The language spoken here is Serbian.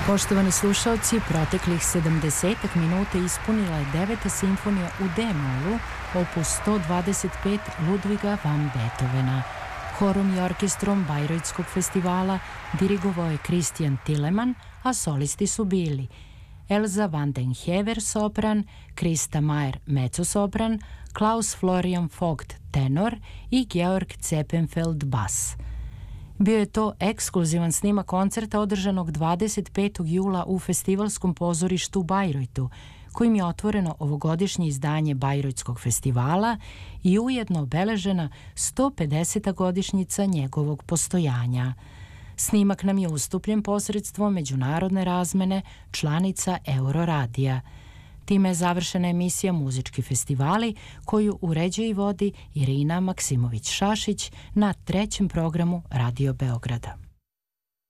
Poštovani slušalci, proteklih 70 minuta ispunila je 9. simfonija u D-molu, opus 125 Ludviga van Beethovena. Horom i orkestrom Bajrojtskog festivala dirigovao je Christian Tilleman, a solisti su bili Elza van den Hever sopran, Krista Mayer mezzosopran, Klaus Florian Vogt tenor i Georg Zeppenfeld bas. Bio je to ekskluzivan snimak koncerta održanog 25. jula u Festivalskom pozorištu u Bajrojtu, kojim je otvoreno ovogodišnje izdanje Bajrojtskog festivala i ujedno obeležena 150. godišnjica njegovog postojanja. Snimak nam je ustupljen posredstvom međunarodne razmene članica Euroradija. Time je završena emisija Muzički festivali, koju uređuje i vodi Irina Maksimović-Šašić na 3. programu Radio Beograda.